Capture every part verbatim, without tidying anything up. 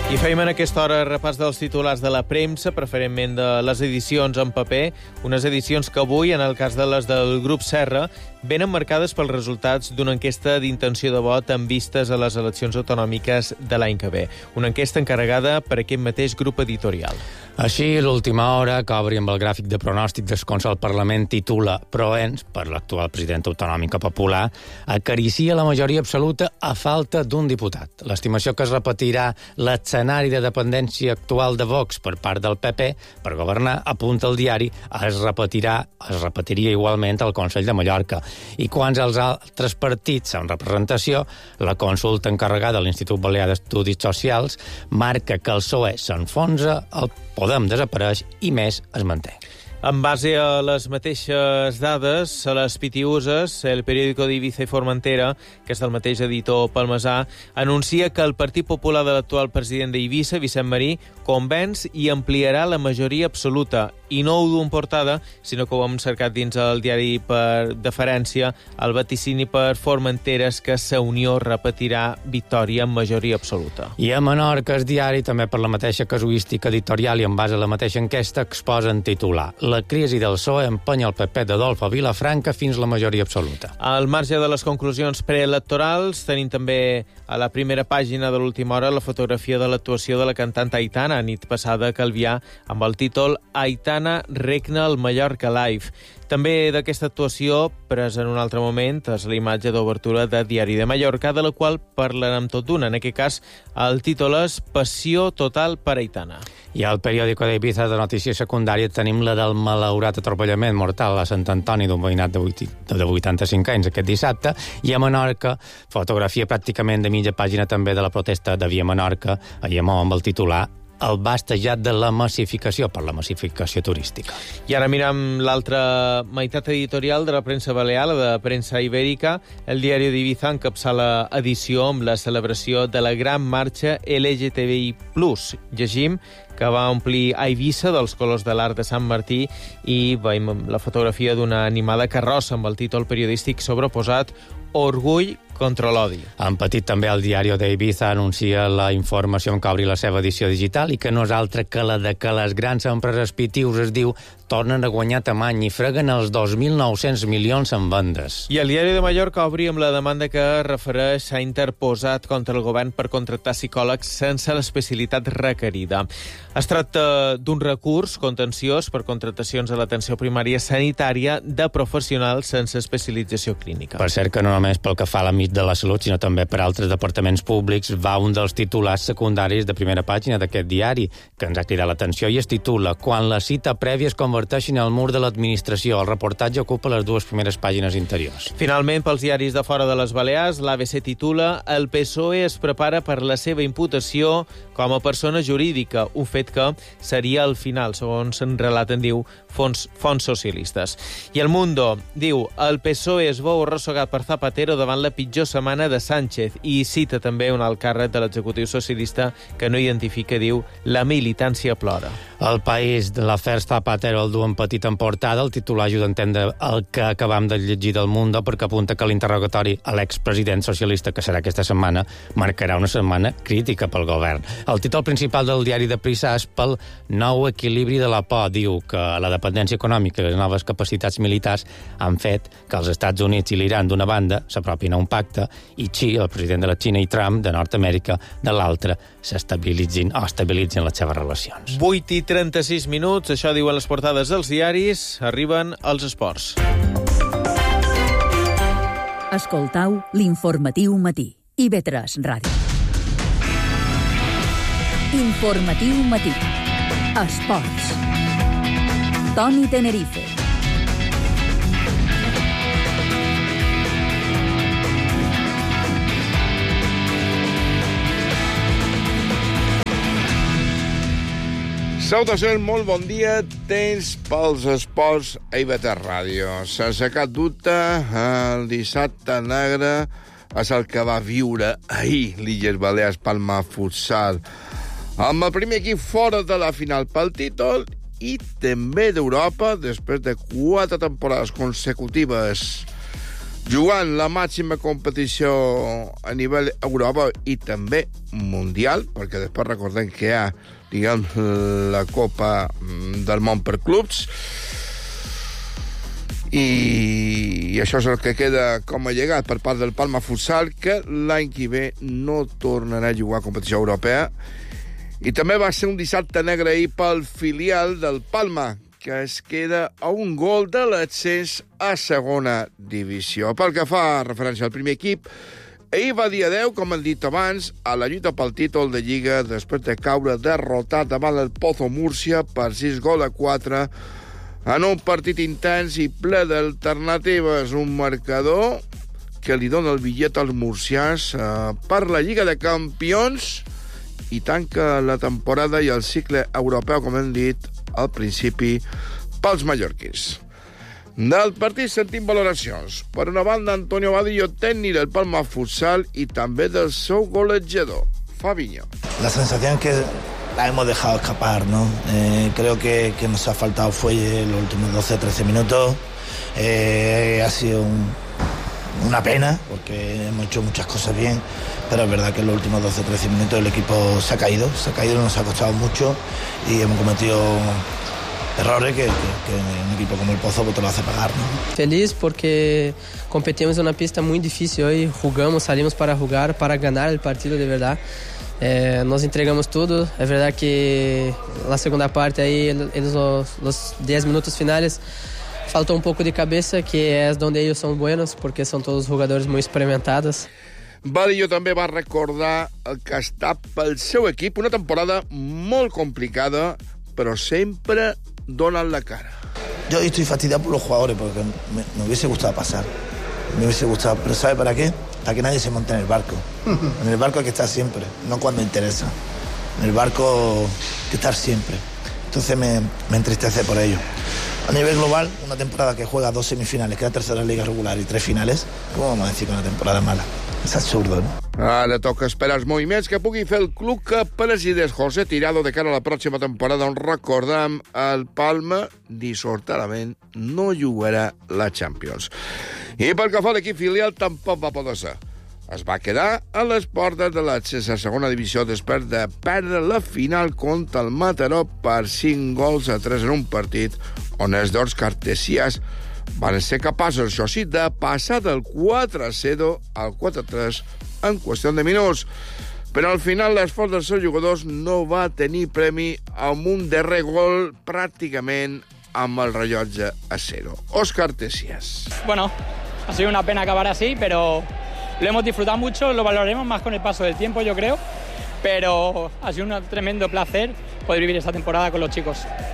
I fem en aquesta hora repàs dels titulars de la premsa, preferentment de les edicions en paper, unes edicions que avui, en el cas de les del Grup Serra, venen marcades pels resultats d'una enquesta d'intenció de vot amb vistes a les eleccions autonòmiques de l'any que ve. Una enquesta encarregada per aquest mateix grup editorial. Així, l'última hora, que obri amb el gràfic de pronòstic d'escons al Parlament, titula Proens, per l'actual presidenta autonòmica popular, acaricia la majoria absoluta a falta d'un diputat. L'estimació que es repetirà l'escenari de dependència actual de Vox per part del P P per governar, apunta el diari, es repetirà, es repetiria igualment al Consell de Mallorca. I quants als altres partits amb representació, la consulta encarregada a l'Institut Balear d'Estudis Socials marca que el P S O E s'enfonsa, el Podem desapareix i més es manté. En base a les mateixes dades, a les pitiuses, el periòdico d'Ibiza i Formentera, que és del mateix editor palmesà, anuncia que el Partit Popular de l'actual president d'Eivissa, Vicent Marí, convenç i ampliarà la majoria absoluta. I no ho du en portada, sinó que ho hem cercat dins el diari per deferència, el vaticini per Formenteres que sa Unió repetirà victòria en majoria absoluta. I a Menorca, el diari, també per la mateixa casuística editorial i en base a la mateixa enquesta, exposa en titular la crisi del P S O E empenya el P P d'Adolfo Vilafranca fins la majoria absoluta. Al marge de les conclusions preelectorals, tenim també a la primera pàgina de l'última hora la fotografia de l'actuació de la cantant Aitana, nit passada a Calvià, amb el títol Aitana regna el Mallorca Live. També d'aquesta actuació, presa en un altre moment, és la imatge d'obertura de Diari de Mallorca, de la qual parlarem tot d'una. En aquest cas, el títol és Passió total per Aitana. I al periòdico d'Ibiza de notícia secundària tenim la del malaurat atropellament mortal a Sant Antoni d'un veïnat de vuitanta-cinc anys aquest dissabte, i a Menorca, fotografia pràcticament de mitja pàgina també de la protesta de Via Menorca, a Llemó, amb el titular el bastejat de la massificació per la massificació turística. I ara mirem l'altra meitat editorial de la premsa balear, la de premsa ibèrica. El diari d'Ibiza encapçala edició amb la celebració de la gran marxa L G T B I plus. Llegim que va omplir a Eivissa dels colors de l'Arc de Sant Martí i veiem la fotografia d'una animada carrossa amb el títol periodístic sobreposat Orgull contra l'odi. En petit també el diari d'Ibiza anuncia la informació en què obri la seva edició digital i que no és altra que la de que les grans empreses pitius, es diu, tornen a guanyar tamany i freguen els dos mil nou-cents milions en vendes. I el diari de Mallorca obri amb la demanda que refereix s'ha interposat contra el govern per contractar psicòlegs sense l'especialitat requerida. Es tracta d'un recurs contenciós per contractacions a l'atenció primària sanitària de professionals sense especialització clínica. Per cert que no només pel que fa a l'àmbit de la salut, sinó també per altres departaments públics, va un dels titulars secundaris de primera pàgina d'aquest diari, que ens ha cridat l'atenció i es titula Quan la cita prèvia es converteixi en el mur de l'administració. El reportatge ocupa les dues primeres pàgines interiors. Finalment, pels diaris de fora de les Balears, l'A B C titula El P S O E es prepara per la seva imputació com a persona jurídica, un fet que seria el final, segons se'n relaten, diu, fons, fons socialistes. I El Mundo diu el P S O E es veu arrossegat per Zapatero davant la pitjor setmana de Sánchez i cita també un alt càrrec de l'executiu socialista que no identifica, diu, la militància plora. El País de l'afer Zapatero el du en petit en portada, el titular ajuda a entendre el que acabam de llegir del Mundo, perquè apunta que l'interrogatori a l'expresident socialista, que serà aquesta setmana, marcarà una setmana crítica pel govern. El títol principal del diari de Prisa és pel nou equilibri de la por. Diu que la dependència econòmica i les noves capacitats militars han fet que els Estats Units i l'Iran d'una banda s'apropin a un pacte i Xi, el president de la Xina, i Trump, de Nord-Amèrica, de l'altra, s'estabilitzin o estabilitzin les seves relacions. vuit i trenta-sis minuts, això diuen les portades dels diaris, arriben els esports. Escoltau l'informatiu matí. I V tres Ràdio. Informatiu matí. Esports. Toni Tenerife. Salutacions, molt bon dia, temps pels esports a I V tres Ràdio. Sense cap dubte, el dissabte negre és el que va viure ahir l'Illes Balears Palma Futsal, amb el primer equip fora de la final pel títol i també d'Europa després de quatre temporades consecutives jugant la màxima competició a nivell Europa i també mundial, perquè després recordem que hi ha, diguem, la Copa del Món per clubs, i això és el que queda com a llegat per part del Palma Futsal, que l'any que ve no tornarà a jugar a competició europea. I també va ser un dissabte negre ahir pel filial del Palma, que es queda a un gol de l'accés a segona divisió. Pel que fa referència al primer equip, ahir va dir adeu, com hem dit abans, a la lluita pel títol de Lliga després de caure derrotat davant el Pozo Múrcia per sis gols a quatre en un partit intens i ple d'alternatives. Un marcador que li dona el bitllet als murcians eh, per la Lliga de Campions i tanca la temporada i el cicle europeu, com hem dit al principi, pels mallorquins. Del partit sentim valoracions. Per una banda, Antonio Vadillo, tècnic del Palma Futsal, i també del seu golejador, Fabiño. La sensación que la hemos dejado escapar, ¿no? Eh, creo que, que nos ha faltado fuelle los últimos doce trece minutos. Eh, ha sido un, una pena, porque hemos hecho muchas cosas bien, pero es verdad que en los últimos doce trece minutos el equipo se ha caído, se ha caído, nos ha costado mucho y hemos cometido errores que, que, que un equipo como el Pozo te lo hace pagar, ¿no? Feliz porque competimos en una pista muy difícil hoy, jugamos, salimos para jugar, para ganar el partido de verdad. Eh, nos entregamos todo. Es verdad que la segunda parte ahí, en los, los diez minutos finales, faltó un poco de cabeza, que es donde ellos son buenos, porque son todos jugadores muy experimentados. Vadillo també va recordar el que està pel seu equip, una temporada molt complicada, però sempre donen la cara. Yo estoy fastidiado por los jugadores, porque me, me hubiese gustado pasar. Me hubiese gustado, pero ¿sabe para qué? Para que nadie se monte en el barco. En el barco hay que estar siempre, no cuando interesa. En el barco hay que estar siempre. Entonces me, me entristece por ello. A nivel global, una temporada que juega dos semifinales, queda tercera liga regular y tres finales, ¿cómo vamos a decir que una temporada mala? És absurdo, no? Ara toca esperar els moviments que pugui fer el club que presideix José Tirado de cara a la pròxima temporada, on recordam el Palma dissortadament no jugarà la Champions. I pel que fa a l'equip filial tampoc va poder ser. Es va quedar a les portes de l'accés a segona divisió després de perdre la final contra el Mataró per cinc gols a tres en un partit on els dos cartesians van ser capaços, això sí, de passar del quatre a zero al quatre a tres en qüestió de minuts. Però al final l'esforç dels seus jugadors no va tenir premi amb un darrer gol pràcticament amb el rellotge a zero. Òscar Tessias. Bueno, ha sido una pena acabar así, pero lo hemos disfrutado mucho, lo valoraremos más con el paso del tiempo, yo creo, pero ha sido un tremendo placer poder vivir esta temporada con los chicos.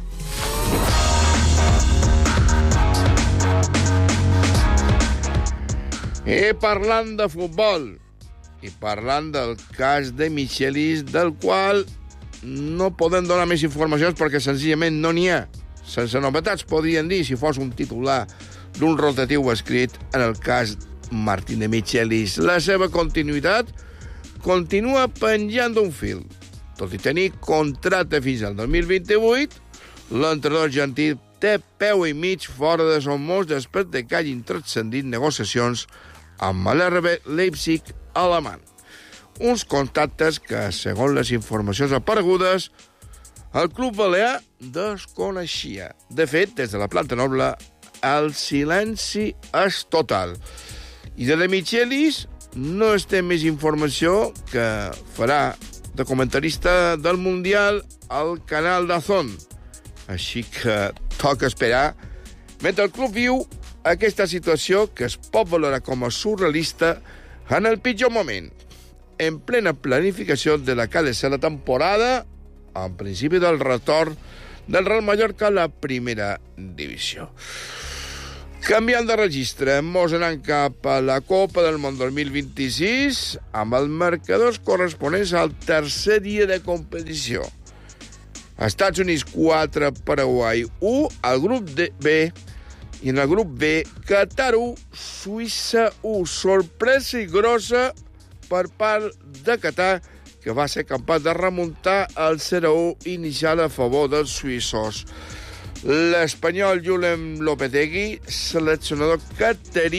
I parlant de futbol, i parlant del cas de Michelis, del qual no podem donar més informacions perquè senzillament no n'hi ha. Sense novetats, podrien dir, si fos un titular d'un rotatiu escrit en el cas Martín de Michelis. La seva continuïtat continua penjant d'un fil. Tot i tenir contracte fins al dos mil vint-i-vuit, l'entrenador argentí té peu i mig fora de Son Moix després de que hagin transcendit negociacions amb l'R B Leipzig alemany. Uns contactes que, segons les informacions aparegudes, el club balear desconeixia. De fet, des de la planta noble, el silenci és total. I de De Michelis no es té més informació que farà de comentarista del Mundial al canal DAZN. Així que toca esperar. Mentre el club viu aquesta situació que es pot valorar com a surrealista en el pitjor moment, en plena planificació de la que ha de ser la temporada, en principi del retorn del Real Mallorca a la primera divisió. Canviant de registre, mos anant cap a la Copa del Món dos mil vint-i-sis amb els marcadors corresponents al tercer dia de competició. Estats Units quatre, Paraguai u, al grup B, i en el grup B, Qatar u, Suïssa u. Sorpresa i grossa per part de Qatar, que va ser capaç de remuntar el zero a u inicial a favor dels suïssos. L'espanyol Julen Lopetegui, seleccionador catarí,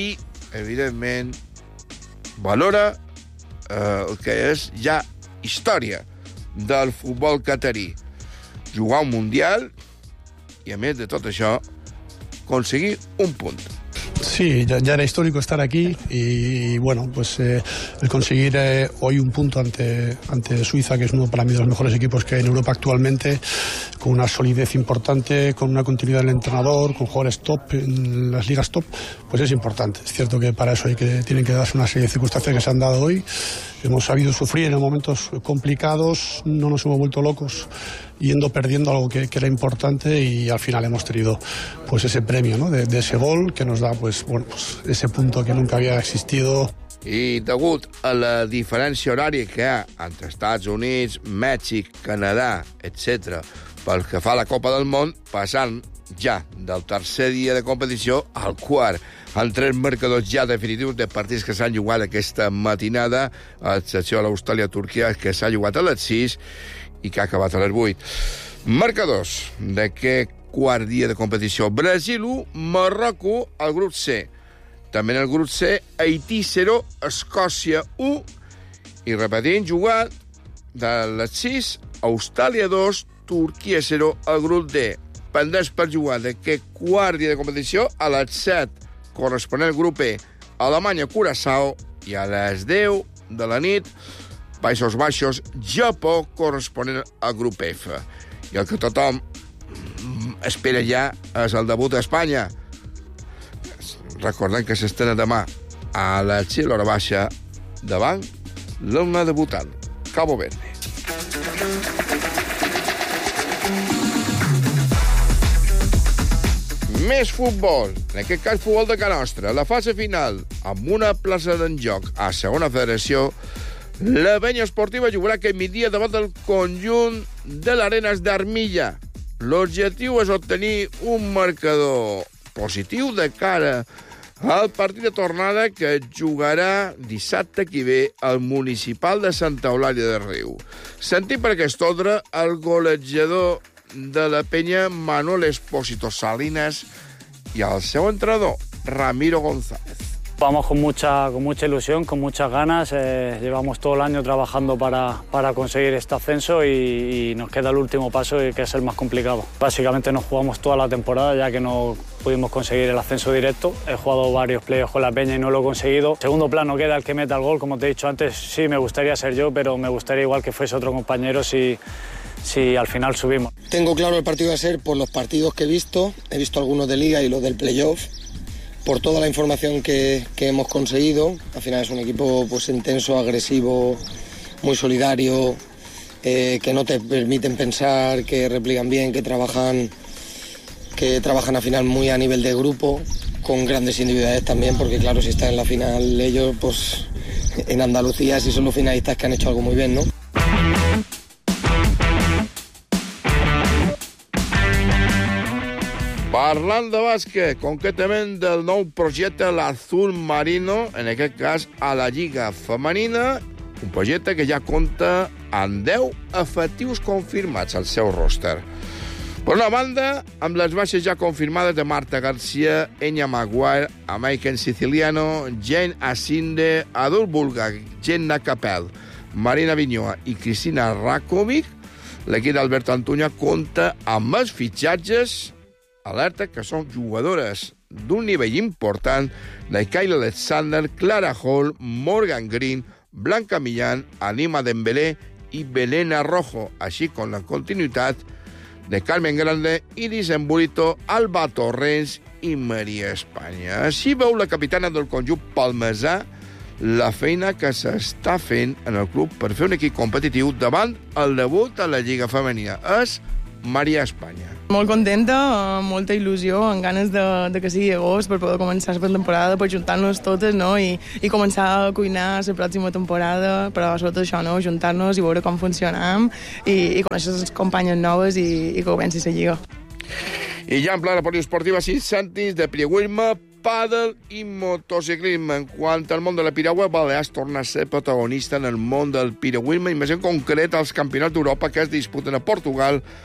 evidentment, valora eh, el que és ja història del futbol catarí. Jugar un mundial y, a més de tot això, conseguir un punt. Sí, ya, ya era histórico estar aquí y, bueno, pues eh, el conseguir eh, hoy un punto ante, ante Suiza, que es uno para mí de los mejores equipos que hay en Europa actualmente, con una solidez importante, con una continuidad del entrenador, con jugadores top en las ligas top, pues es importante. Es cierto que para eso hay que, tienen que darse una serie de circunstancias que se han dado hoy. Hemos sabido sufrir en momentos complicados, no nos hemos vuelto locos yendo perdiendo algo que, que era importante, y al final hemos tenido pues ese premio, ¿no? de, de ese gol que nos da pues, bueno, pues ese punto que nunca había existido. I degut a la diferència horària que hi ha entre Estats Units, Mèxic, Canadà, etcètera, pel que fa a la Copa del Món, passant ja del tercer dia de competició al quart, amb tres marcadors ja definitius de partits que s'han jugat aquesta matinada, a excepció de l'Austràlia-Turquia, que s'ha jugat a les sis i que ha acabat a les vuit. Marcadors d'aquest quart dia de competició. Brasil u, Marroc u, al grup C. També en el grup C, Haití zero, Escòcia u, i repetint, jugat de les sis, Austràlia dos, Turquia zero, al grup D. Pendents per jugar d'aquest quart dia de competició, a les set, corresponent al grup E, Alemanya-Curaçao, i a les deu de la nit, Països Baixos, Japó, corresponent al grup F. I el que tothom espera ja és el debut a Espanya. Recordem que s'estrena demà a la Xile hora baixa davant l'una debutant, Cabo Verde. Més futbol, en aquest cas futbol de casa nostra. La fase final, amb una plaça d'en joc a segona federació, la penya esportiva jugarà aquest migdia davant del conjunt de l'Arenas d'Armilla. L'objectiu és obtenir un marcador positiu de cara al partit de tornada que jugarà dissabte que ve al municipal de Santa Eulàlia de Riu. Sentim per aquest ordre el golejador de la penya, Manuel Espósito Salinas, y al seu entrenador, Ramiro González. Vamos con mucha, con mucha ilusión, con muchas ganas. Eh, llevamos todo el año trabajando para, para conseguir este ascenso y, y nos queda el último paso, que es el más complicado. Básicamente nos jugamos toda la temporada, ya que no pudimos conseguir el ascenso directo. He jugado varios playoffs con la peña y no lo he conseguido. En segundo plano queda el que meta el gol, como te he dicho antes. Sí, me gustaría ser yo, pero me gustaría igual que fuese otro compañero si, si al final subimos. Tengo claro el partido a ser por los partidos que he visto. He visto algunos de liga y los del playoff. Por toda la información que, que hemos conseguido. Al final es un equipo pues intenso, agresivo, muy solidario, eh, que no te permiten pensar, que replican bien, que trabajan, que trabajan al final muy a nivel de grupo, con grandes individualidades también, porque claro, si están en la final ellos, pues en Andalucía sí son los finalistas que han hecho algo muy bien, ¿no? Parlant de bàsquet, concretament del nou projecte l'Azul Marino, en aquest cas a la Lliga Femenina, un projecte que ja compta amb deu efectius confirmats al seu roster. Per una banda, amb les baixes ja confirmades de Marta García, Enya Maguire, Amaiken Siciliano, Jane Asinde, Adul Bulga, Jenna Capel, Marina Viñoa i Cristina Rakovic, l'equip d'Alberto Antuña compta amb els fitxatges, alerta que són jugadores d'un nivell important de Kyle Alexander, Clara Hall, Morgan Green, Blanca Millán, Anima Dembélé i Belén Rojo, així com la continuïtat de Carmen Grande, Iris Embulito, Alba Torrents i Maria Espanya. Així veu la capitana del conjunt palmesà la feina que s'està fent en el club per fer un equip competitiu davant el debut a la Lliga Femenina. És Maria Espanya. Molt contenta, amb molta il·lusió, amb ganes de, de que sigui agost per poder començar la temporada, per juntar-nos totes, no? I, i començar a cuinar la pròxima temporada, però sobretot això, no? Juntar-nos i veure com funcionam i, i conèixer les companyes noves i, i que comenci la lliga. I ja en pla de poliesportiva, sis cèntims de piragüisme, pàdel i motociclisme. En quant al món de la piragua, Balears torna a ser protagonista en el món del piragüisme, i més en concret als campionats d'Europa que es disputen a Portugal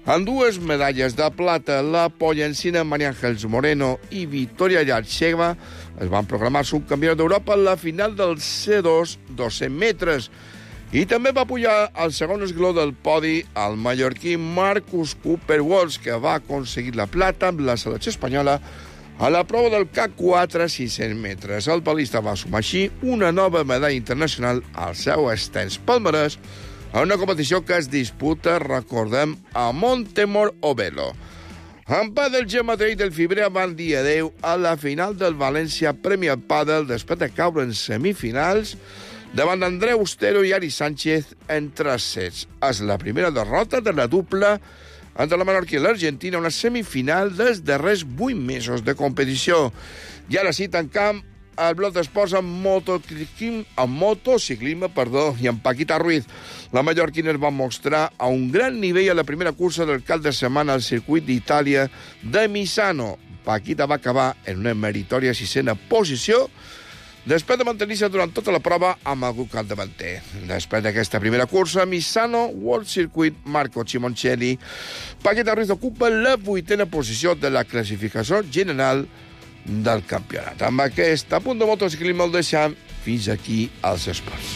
Amb dues medalles de plata, la pollencina María Ángeles Moreno i Victoria Yarcheva es van proclamar subcampions d'Europa en la final del C dos dos-cents metres. I també va pujar al segon esgló del podi el mallorquí Marcus Cooper-Walsh, que va aconseguir la plata amb la selecció espanyola a la prova del K quatre sis-cents metres. El palista va sumar així una nova medalla internacional al seu extens palmarès a una competició que es disputa, recordem, a Montemor o Velo. En pàdel, Gemma Trey del Fibrea van dir adeu a la final del València Premier Padel després de caure en semifinals davant d'Andreu Ostero i Ari Sánchez en tres sets. És la primera derrota de la dupla entre la Menorca i l'Argentina, una semifinal dels darrers vuit mesos de competició. I ara sí, tancam el bloc d'esports amb motociclisme, amb motociclisme, perdó, i amb Paquita Ruiz. La mallorquina es va mostrar a un gran nivell a la primera cursa del cap de setmana al circuit d'Itàlia de Misano. Paquita va acabar en una meritòria sisena posició després de mantenir-se durant tota la prova amb algú capdavanter. Després d'aquesta primera cursa, Misano World Circuit, Marco Simoncelli, Paquita Ruiz ocupa la vuitena posició de la classificació general del campionat. Amb aquest a punt de motociclisme el deixem fins aquí als esports.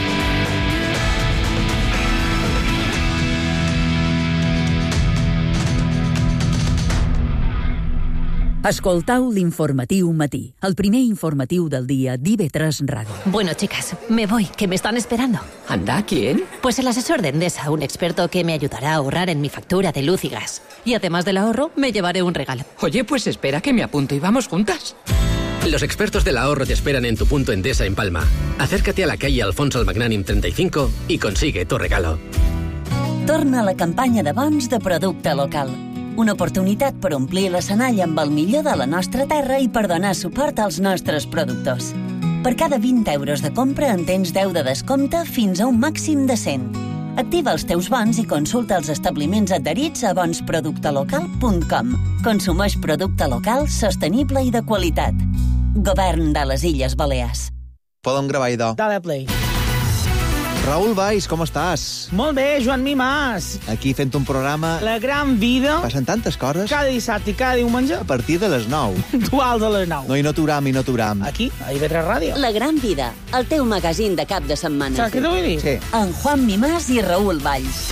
Escoltau l'informatiu matí, el primer informatiu del dia d'I V tres Ràdio. Bueno, chicas, me voy, que me están esperando. ¿Anda? ¿Quién? Pues el asesor de Endesa, un experto que me ayudará a ahorrar en mi factura de luz y gas. Y además del ahorro, me llevaré un regalo. Oye, pues espera que me apunto y vamos juntas. Los expertos del ahorro te esperan en tu punto Endesa en Palma. Acércate a la calle Alfonso el Magnanim treinta y cinco y consigue tu regalo. Torna a la campanya de bons de producte local. Una oportunitat per omplir l'escenari amb el millor de la nostra terra i per donar suport als nostres productors. Per cada vint euros de compra en tens deu de descompte fins a un màxim de cent. Activa els teus bons i consulta els establiments adherits a bons producte local punt com. Consumeix producte local, sostenible i de qualitat. Govern de les Illes Balears. Podem gravar, idò. Dale play. Raül Valls, com estàs? Molt bé, Joan Mimàs. Aquí fent un programa... La gran vida. Passen tantes coses. Cada dissabte i cada diumenge. A partir de les nou. Dual de les nou. No, i no t'uram, i no t'uram. Aquí, a I V tres Ràdio. La gran vida, el teu magazín de cap de setmana. Saps què t'ho vull dir? Sí. En Juan Mimàs i Raül Valls.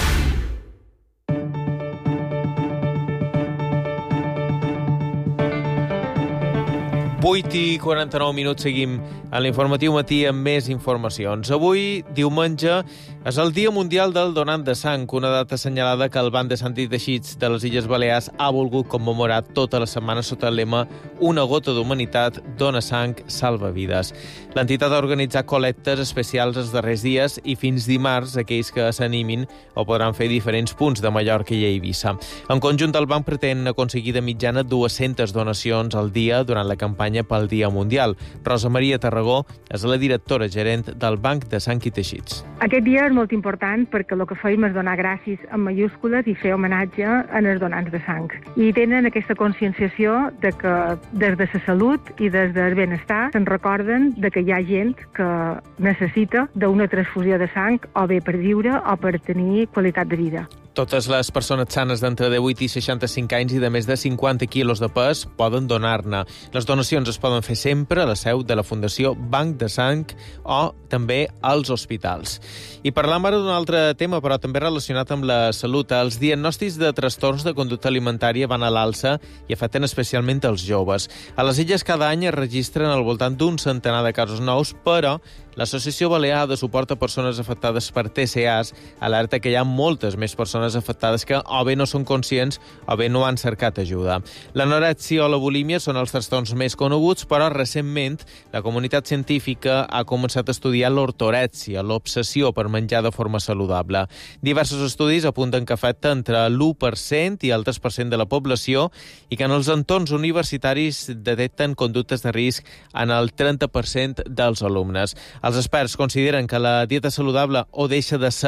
vuit i quaranta-nou minuts, seguim en l'informatiu matí amb més informacions. Avui, diumenge, és el Dia Mundial del Donant de Sang, una data assenyalada que el Banc de Sant i Teixits de les Illes Balears ha volgut commemorar tota la setmana sota el lema Una gota d'humanitat, dona sang, salva vides. L'entitat ha organitzat col·lectes especials els darrers dies i fins dimarts aquells que s'animin ho podran fer a diferents punts de Mallorca i Eivissa. En conjunt, el banc pretén aconseguir de mitjana dues-centes donacions al dia durant la campanya pel Dia Mundial. Rosa Maria Tarragó és la directora gerent del Banc de Sang i Teixits. Aquest dia és molt important perquè el que feim és donar gràcies en majúscules i fer homenatge als donants de sang. I tenen aquesta conscienciació de que des de la salut i des del benestar se'n recorden de que hi ha gent que necessita d'una transfusió de sang o bé per viure o per tenir qualitat de vida. Totes les persones sanes d'entre divuit i seixanta-cinc anys i de més de cinquanta quilos de pes poden donar-ne. Les donacions es poden fer sempre a la seu de la Fundació Banc de Sang o també als hospitals. I parlam ara d'un altre tema, però també relacionat amb la salut. Els diagnòstics de trastorns de conducta alimentària van a l'alça i afecten especialment els joves. A les illes cada any es registren al voltant d'un centenar de casos nous, però l'Associació Balear de Suport a Persones Afectades per T C As alerta que hi ha moltes més persones afectades que o bé no són conscients o bé no han cercat ajuda. L'anorèxia o la bulímia són els trastorns més coneguts, però recentment la comunitat científica ha començat a estudiar l'ortorèxia, l'obsessió per menjar de forma saludable. Diversos estudis apunten que afecta entre l'u per cent i el tres per cent de la població i que en els entorns universitaris detecten conductes de risc en el trenta per cent dels alumnes. Els experts consideren que la dieta saludable o deixa de ser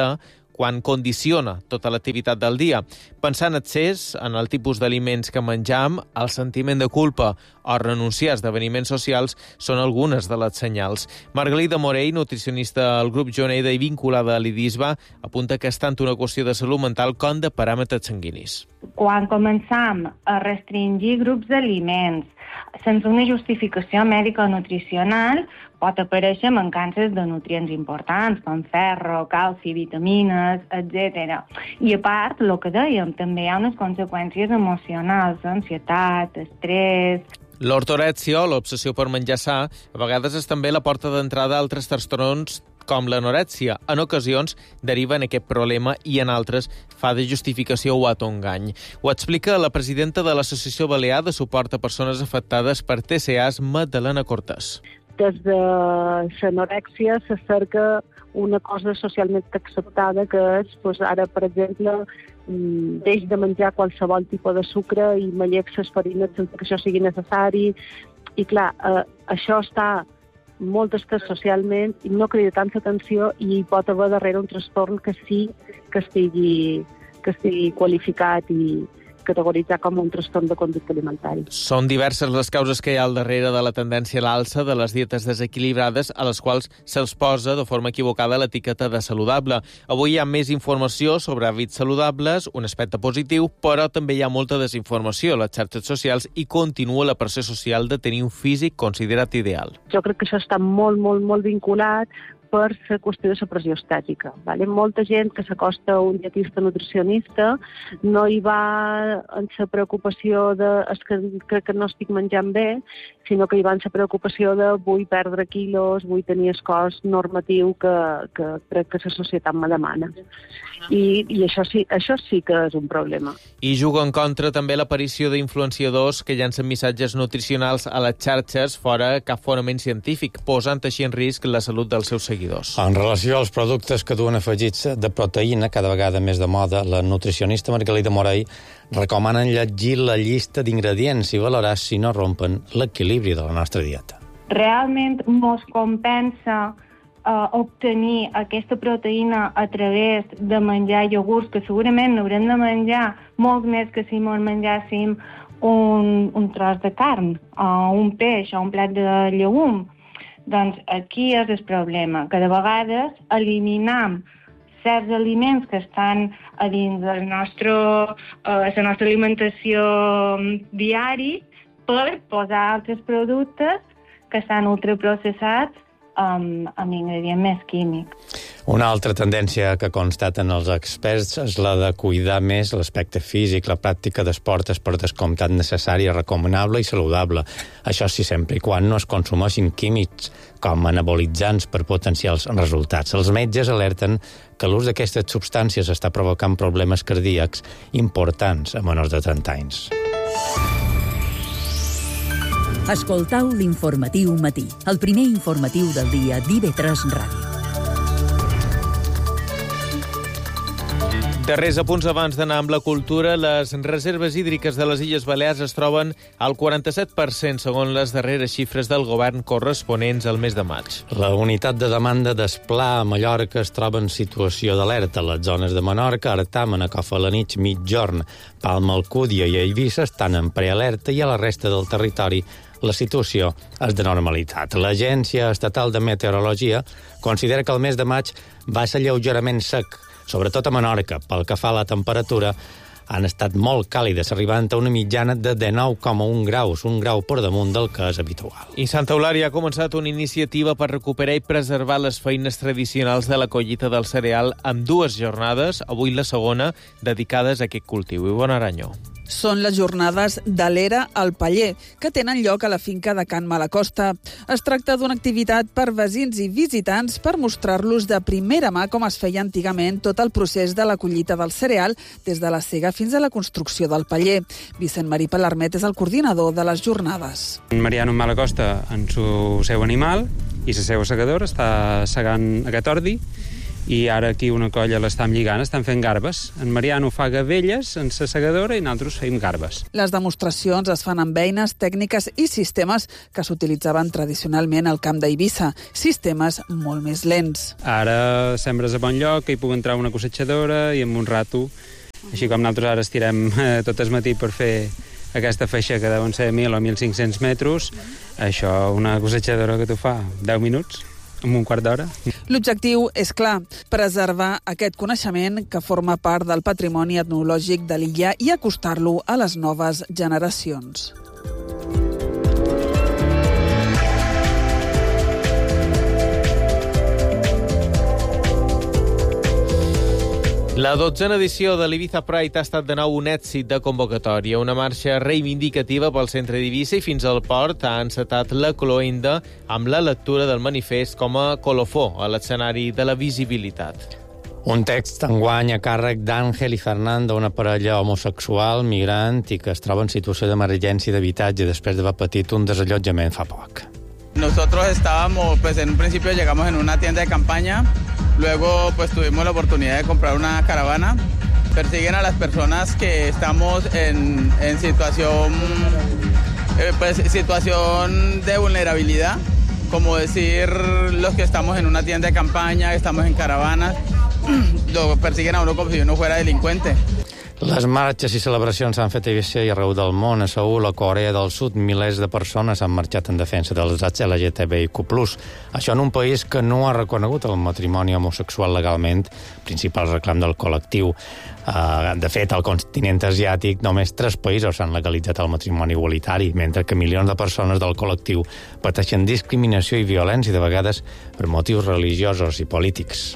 quan condiciona tota l'activitat del dia. Pensar en excés, en el tipus d'aliments que menjam, el sentiment de culpa o renunciar a esdeveniments socials són algunes de les senyals. Margalida Morell, nutricionista al grup Joneida i vinculada a l'IDISBA, apunta que és tant una qüestió de salut mental com de paràmetres sanguinis. Quan començam a restringir grups d'aliments sense una justificació mèdica o nutricional, pot aparèixer mancances de nutrients importants, com ferro, calci, vitamines, etcètera. I a part, el que dèiem, també hi ha unes conseqüències emocionals, ansietat, estrès... L'ortorèxia, o l'obsessió per menjar sa, a vegades és també la porta d'entrada a altres trastorns com l'anorèxia. En ocasions deriva en aquest problema i en altres fa de justificació o autoengany. Ho explica la presidenta de l'Associació Balear de Suport a Persones Afectades per T C As, Magdalena Cortés. Des de l'anorèxia se cerca una cosa socialment acceptada, que és, doncs, ara, per exemple, deix de menjar qualsevol tipus de sucre i m'allec les farines sense que això sigui necessari. I clar, eh, això està molt estès socialment i no crida tanta atenció i hi pot haver darrere un trastorn que sí que estigui, que estigui qualificat i categoritzat com un trastorn de conducta alimentari. Són diverses les causes que hi ha al darrere de la tendència a l'alça de les dietes desequilibrades, a les quals se'ls posa de forma equivocada l'etiqueta de saludable. Avui hi ha més informació sobre hàbits saludables, un aspecte positiu, però també hi ha molta desinformació a les xarxes socials i continua la pressió social de tenir un físic considerat ideal. Jo crec que això està molt, molt, molt vinculat per la qüestió de la pressió estètica. Vale? Molta gent que s'acosta a un dietista nutricionista no hi va en la preocupació de és que crec que no estic menjant bé, sinó que hi va en la preocupació de vull perdre quilos, vull tenir el cos normatiu que, que crec que la societat me demana. I, i això, sí, això sí que és un problema. I juga en contra també l'aparició d'influenciadors que llancen missatges nutricionals a les xarxes fora cap fonament científic, posant així en risc la salut dels seus seguidors. En relació als productes que duen afegits de proteïna, cada vegada més de moda, la nutricionista Margalida Morell recomanen llegir la llista d'ingredients i valorar si no rompen l'equilibri de la nostra dieta. Realment mos compensa uh, obtenir aquesta proteïna a través de menjar iogurts, que segurament n'haurem de menjar molt més que si mos menjàssim un, un tros de carn, o un peix, o un plat de llegum. Doncs aquí és el problema, que de vegades eliminam certs aliments que estan a dins del nostre, eh, la nostra alimentació diari per posar altres productes que estan ultraprocessats amb, amb ingredients més químics. Una altra tendència que constaten els experts és la de cuidar més l'aspecte físic, la pràctica d'esport és per descomptat necessària, recomanable i saludable. Això sí, sempre i quan no es consumeixin químics com anabolitzants per potenciar els resultats. Els metges alerten que l'ús d'aquestes substàncies està provocant problemes cardíacs importants a menors de trenta anys. Escoltau l'informatiu matí, el primer informatiu del dia d'I V tres Ràdio. Darrers apunts abans d'anar amb la cultura, les reserves hídriques de les Illes Balears es troben al quaranta-set per cent, segons les darreres xifres del govern corresponents al mes de maig. La unitat de demanda d'Esplà a Mallorca es troba en situació d'alerta. Les zones de Menorca, Artà, Manacor, Felanitx, Migjorn, Palma, Alcúdia i Eivissa estan en prealerta i a la resta del territori la situació és de normalitat. L'Agència Estatal de Meteorologia considera que el mes de maig va ser lleugerament sec, sobretot a Menorca. Pel que fa a la temperatura, han estat molt càlides, arribant a una mitjana de dinou coma un graus, un grau per damunt del que és habitual. I Santa Eulàlia ha començat una iniciativa per recuperar i preservar les feines tradicionals de la collita del cereal amb dues jornades, avui la segona, dedicades a aquest cultiu. Ivona Aranyó. Són les jornades de l'Era al Paller, que tenen lloc a la finca de Can Malacosta. Es tracta d'una activitat per veïns i visitants per mostrar-los de primera mà com es feia antigament tot el procés de la collita del cereal, des de la sega fins a la construcció del paller. Vicent Marí Palarmet és el coordinador de les jornades. Mariano Malacosta, en su seu animal, i la seva segadora, està segant aquest ordi, i ara aquí una colla l'estan lligant, estan fent garbes. En Mariano fa gavelles en la segadora i nosaltres fem garbes. Les demostracions es fan amb eines, tècniques i sistemes que s'utilitzaven tradicionalment al camp d'Eivissa, sistemes molt més lents. Ara sembres a bon lloc, que hi pugui entrar una cossetxadora i en un rato, així com nosaltres ara estirem eh, tot el matí per fer aquesta feixa que deuen ser mil o mil cinc-cents metres, això una cossetxadora que t'ho fa deu minuts, en un quart d'hora. L'objectiu és clar, preservar aquest coneixement que forma part del patrimoni etnològic de l'illa i acostar-lo a les noves generacions. La dotzena edició de l'Ibiza Pride ha estat de nou un èxit de convocatòria. Una marxa reivindicativa pel centre d'Eivissa i fins al port ha encetat la cloenda amb la lectura del manifest com a colofó a l'escenari de la visibilitat. Un text enguany a càrrec d'Àngel i Fernando, una parella homosexual, migrant i que es troba en situació d'emergència d'habitatge després d'haver patit un desallotjament fa poc. Nosotros estábamos, pues en un principio llegamos en una tienda de campaña, luego pues tuvimos la oportunidad de comprar una caravana. Persiguen a las personas que estamos en, en situación, eh, pues, situación de vulnerabilidad, como decir los que estamos en una tienda de campaña, estamos en caravanas, lo persiguen a uno como si uno fuera delincuente. Les marxes i celebracions s'han fet a Eivissa i arreu del món. A Seül, a Corea del Sud, milers de persones han marxat en defensa dels drets L G T B I Q plus. Això en un país que no ha reconegut el matrimoni homosexual legalment, principal reclam del col·lectiu. Uh, de fet, al continent asiàtic només tres països han legalitzat el matrimoni igualitari, mentre que milions de persones del col·lectiu pateixen discriminació i violència, de vegades per motius religiosos i polítics.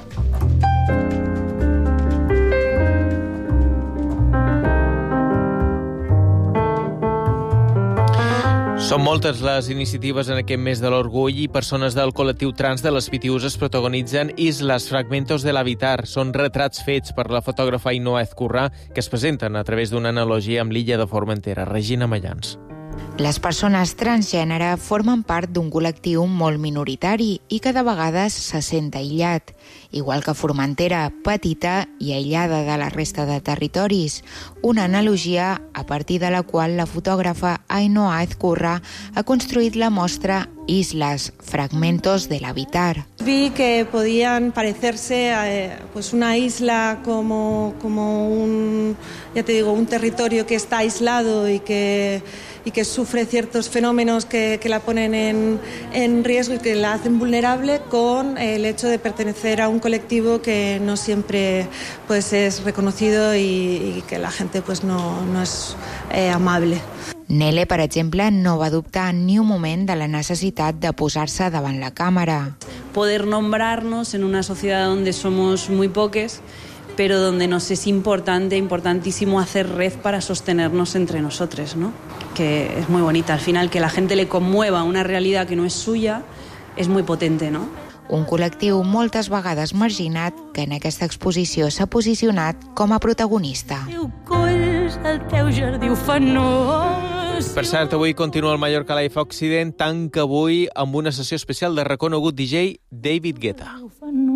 Són moltes les iniciatives en aquest mes de l'orgull i persones del col·lectiu trans de les Pitiüses protagonitzen Islas Fragmentos de l'Habitar. Són retrats fets per la fotògrafa Ainhoa Ezcurrà que es presenten a través d'una analogia amb l'illa de Formentera. Regina Mayans. Les persones transgènere formen part d'un col·lectiu molt minoritari i que de vegades se sent aïllat, igual que Formentera, petita i aïllada de la resta de territoris. Una analogia a partir de la qual la fotògrafa Ainhoa Ezcurrà ha construït la mostra Islas, Fragmentos del Habitar. Vi que podían parecerse a eh, pues una isla como, como un, ya te digo, un territorio que está aislado y que y que sufre ciertos fenómenos que, que la ponen en, en riesgo y que la hacen vulnerable, con el hecho de pertenecer a un colectivo que no siempre pues, es reconocido y, y que la gente pues, no, no es eh, amable. Nele, per exemple, no va dubtar ni un moment de la necessitat de posar-se davant la càmera. Poder nombrarnos en una sociedad donde somos muy pocos, pero donde nos es importante, importantísimo hacer red para sostenernos entre nosotros, ¿no? Que es muy bonita. Al final, que la gente le conmueva una realidad que no es suya, es muy potente, ¿no? Un col·lectiu moltes vegades marginat que en aquesta exposició s'ha posicionat com a protagonista. Teu coll, el teu jardí ufanós. Per cert, avui continua el Mallorca Live Occident, tanca avui amb una sessió especial de reconegut D J David Guetta.